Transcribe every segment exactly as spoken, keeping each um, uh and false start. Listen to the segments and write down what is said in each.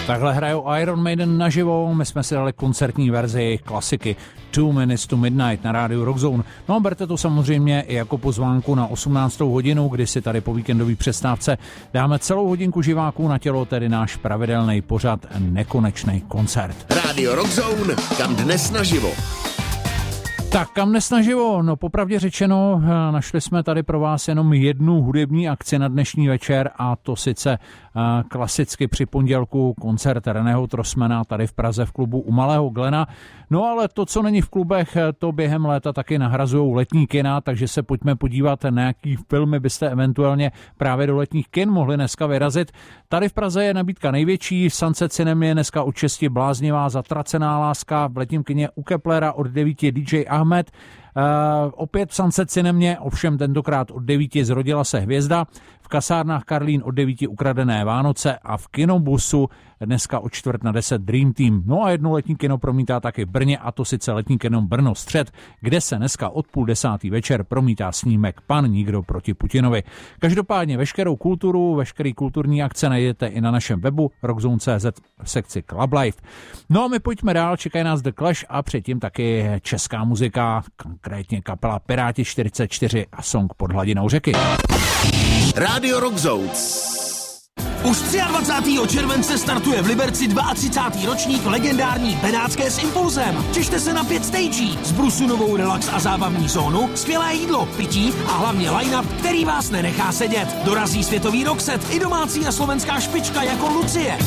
Takhle hrajou Iron Maiden naživo, my jsme si dali koncertní verzi klasiky Two Minutes to Midnight na rádiu Rockzone. No a berte to samozřejmě i jako pozvánku na osmnáctou hodinu, kdy si tady po víkendové přestávce dáme celou hodinku živáků na tělo, tedy náš pravidelný pořad Nekonečný koncert. Rádio Rockzone, kam dnes naživo. Tak kam dnes naživo? No popravdě řečeno, našli jsme tady pro vás jenom jednu hudební akci na dnešní večer, a to sice klasicky při pondělku koncert Reného Trossmana tady v Praze v klubu u Malého Glena. No ale to, co není v klubech, to během léta taky nahrazujou letní kina, takže se pojďme podívat, na jaký filmy byste eventuálně právě do letních kin mohli dneska vyrazit. Tady v Praze je nabídka největší, Sunset Cinema je dneska od šesti bláznivá Zatracená láska, v letním kině u Keplera od devíti D J Ahmed, Uh, opět v Sunset Cinemě, ovšem tentokrát od devíti Zrodila se hvězda, v kasárnách Karlín od devíti Ukradené Vánoce a v kinobusu dneska od čtvrt na deset Dream Team. No a jedno letní kino promítá taky v Brně, a to sice letní kino Brno Střed, kde se dneska od půl desátý večer promítá snímek Pan nikdo proti Putinovi. Každopádně veškerou kulturu, veškerý kulturní akce najdete i na našem webu rockzone tečka cé zet v sekci Club Life. No a my pojďme dál, čekají nás The Clash a předtím taky česká muzika, konkrétně kapela Piráti čtyřicet čtyři a song Pod hladinou řeky. Rádio Rockzone. Už dvacátého třetího července startuje v Liberci třicátý druhý ročník legendární Benátské s Impulzem. Těšte se na pět stagí, zbrusunovou relax a zábavní zónu, skvělé jídlo, pití a hlavně line-up, který vás nenechá sedět. Dorazí světový rockset i domácí a slovenská špička jako Lucie.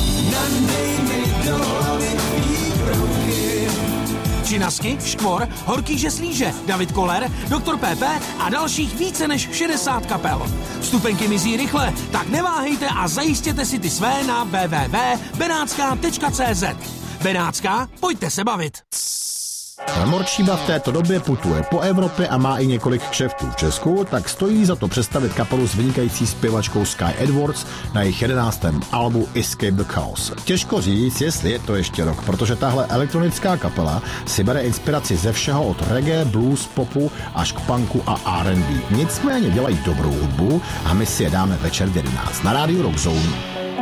Činasky, Škvor, Horký žeslíže, David Koller, doktor P P a dalších více než šedesát kapel. Vstupenky mizí rychle, tak neváhejte a zajistěte si ty své na w w w tečka benátská tečka cé zet. Benátská, pojďte se bavit. Morčíba v této době putuje po Evropě a má i několik kšeftů v Česku, tak stojí za to představit kapelu s vynikající zpěvačkou Sky Edwards na jejich jedenáctém albu Escape the Chaos. Těžko říct, jestli je to ještě rok, protože tahle elektronická kapela si bere inspiraci ze všeho od reggae, blues, popu až k punku a R and B. Nicméně dělají dobrou hudbu a my si je dáme večer v jedenáct na rádiu Rockzone.